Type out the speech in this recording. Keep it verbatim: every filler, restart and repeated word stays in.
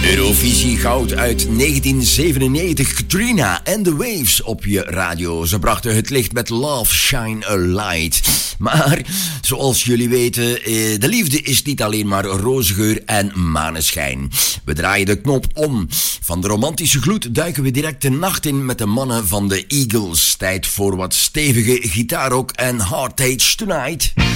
Eurovisie goud uit negentien zevenennegentig. Katrina and the Waves op je radio. Ze brachten het licht met Love Shine a Light. Maar, zoals jullie weten, de liefde is niet alleen maar roze geur en maneschijn. We draaien de knop om. Van de romantische gloed duiken we direct de nacht in met de mannen van de Eagles. Tijd voor wat stevige gitaarrock en Heartache Tonight.